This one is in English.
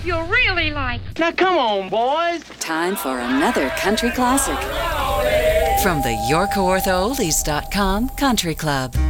you really like. Now come on, boys. Time for another country classic from the YorkOrthoOldies.com Country Club.